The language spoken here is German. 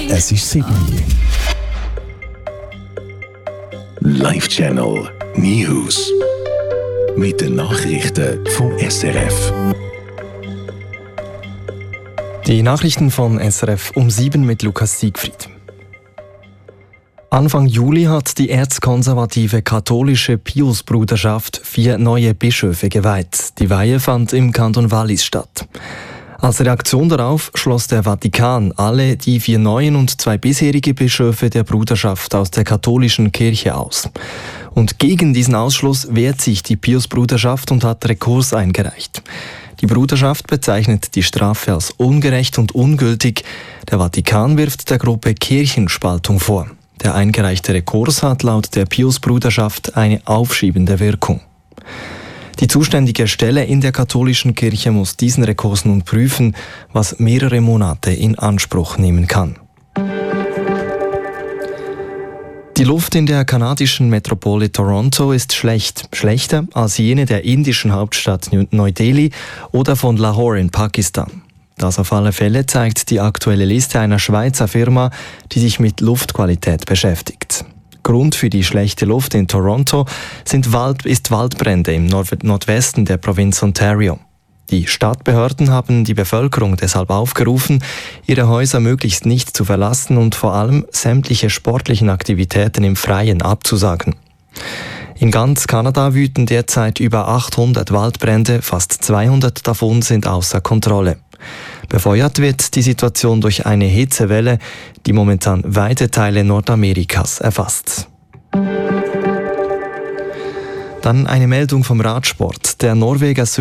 Es ist 7 Uhr. Live Channel News. Mit den Nachrichten vom SRF. Die Nachrichten von SRF um 7 mit Lukas Siegfried. Anfang Juli hat die erzkonservative katholische Piusbruderschaft 4 neue Bischöfe geweiht. Die Weihe fand im Kanton Wallis statt. Als Reaktion darauf schloss der Vatikan alle die 4 neuen und 2 bisherige Bischöfe der Bruderschaft aus der katholischen Kirche aus. Und gegen diesen Ausschluss wehrt sich die Piusbruderschaft und hat Rekurs eingereicht. Die Bruderschaft bezeichnet die Strafe als ungerecht und ungültig. Der Vatikan wirft der Gruppe Kirchenspaltung vor. Der eingereichte Rekurs hat laut der Piusbruderschaft eine aufschiebende Wirkung. Die zuständige Stelle in der katholischen Kirche muss diesen Rekurs nun prüfen, was mehrere Monate in Anspruch nehmen kann. Die Luft in der kanadischen Metropole Toronto ist schlecht, schlechter als jene der indischen Hauptstadt Neu-Delhi oder von Lahore in Pakistan. Das auf alle Fälle zeigt die aktuelle Liste einer Schweizer Firma, die sich mit Luftqualität beschäftigt. Grund für die schlechte Luft in Toronto ist Waldbrände im Nordwesten der Provinz Ontario. Die Stadtbehörden haben die Bevölkerung deshalb aufgerufen, ihre Häuser möglichst nicht zu verlassen und vor allem sämtliche sportlichen Aktivitäten im Freien abzusagen. In ganz Kanada wüten derzeit über 800 Waldbrände, fast 200 davon sind außer Kontrolle. Befeuert wird die Situation durch eine Hitzewelle, die momentan weite Teile Nordamerikas erfasst. Dann eine Meldung vom Radsport. Der Norweger